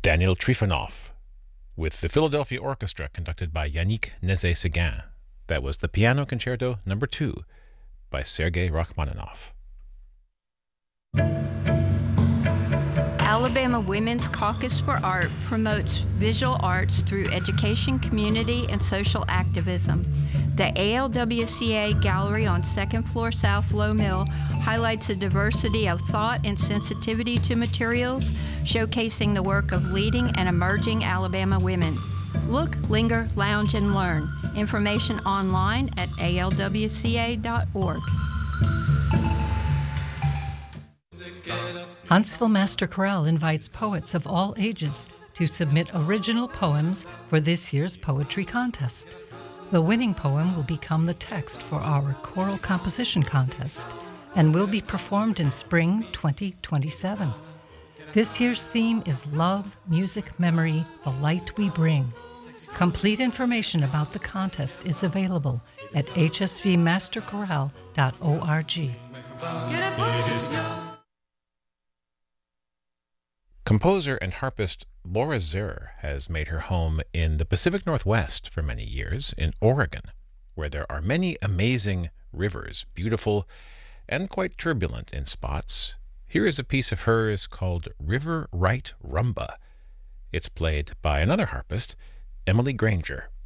Daniel Trifonov with the Philadelphia Orchestra conducted by Yannick Nézet-Séguin. That was the Piano Concerto No. 2 by Sergei Rachmaninoff. Alabama Women's Caucus for Art promotes visual arts through education, community, and social activism. The ALWCA Gallery on 2nd floor South Low Mill highlights a diversity of thought and sensitivity to materials, showcasing the work of leading and emerging Alabama women. Look, linger, lounge, and learn. Information online at alwca.org. Huntsville Master Chorale invites poets of all ages to submit original poems for this year's poetry contest. The winning poem will become the text for our choral composition contest and will be performed in spring 2027. This year's theme is Love, Music, Memory, the Light We Bring. Complete information about the contest is available at hsvmasterchorale.org. Composer and harpist Laura Zur has made her home in the Pacific Northwest for many years, in Oregon, where there are many amazing rivers, beautiful and quite turbulent in spots. Here is a piece of hers called River Right Rumba. It's played by another harpist, Emily Granger.